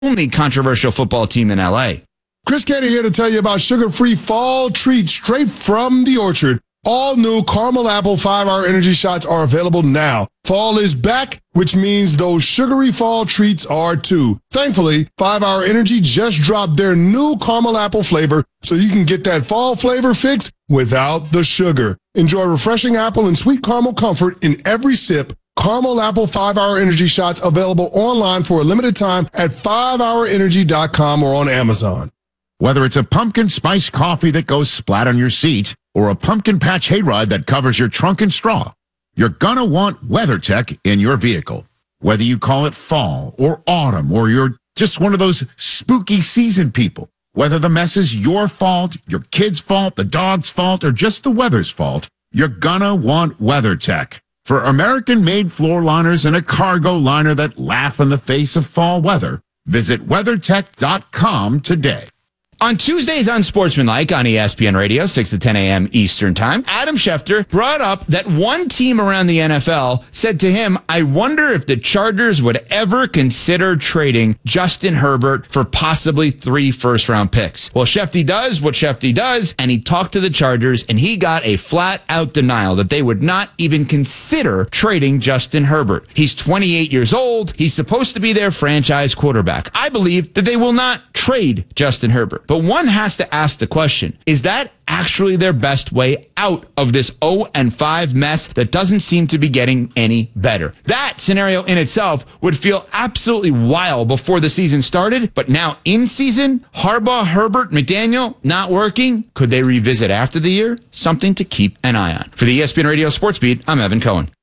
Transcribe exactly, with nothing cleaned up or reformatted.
only controversial football team in L A. Chris Canty here to tell you about sugar-free fall treats straight from the orchard. All new caramel apple five-hour energy shots are available now. Fall is back, which means those sugary fall treats are too. Thankfully, five-hour Energy just dropped their new caramel apple flavor, so you can get that fall flavor fix without the sugar. Enjoy refreshing apple and sweet caramel comfort in every sip. Caramel Apple five-hour Energy shots available online for a limited time at five hour energy dot com or on Amazon. Whether it's a pumpkin spice coffee that goes splat on your seat or a pumpkin patch hayride that covers your trunk and straw, you're gonna want WeatherTech in your vehicle. Whether you call it fall or autumn or you're just one of those spooky season people, whether the mess is your fault, your kid's fault, the dog's fault, or just the weather's fault, you're gonna want WeatherTech. For American-made floor liners and a cargo liner that laugh in the face of fall weather, visit weathertech dot com today. On Tuesdays Unsportsmanlike on E S P N Radio, six to ten a.m. Eastern Time, Adam Schefter brought up that one team around the N F L said to him, I wonder if the Chargers would ever consider trading Justin Herbert for possibly three first-round picks. Well, Shefty does what Shefty does, and he talked to the Chargers, and he got a flat-out denial that they would not even consider trading Justin Herbert. He's twenty-eight years old. He's supposed to be their franchise quarterback. I believe that they will not trade Justin Herbert. But one has to ask the question, is that actually their best way out of this oh and five mess that doesn't seem to be getting any better? That scenario in itself would feel absolutely wild before the season started, but now in season, Harbaugh, Herbert, McDaniel not working. Could they revisit after the year? Something to keep an eye on. For the E S P N Radio Sports Beat, I'm Evan Cohen.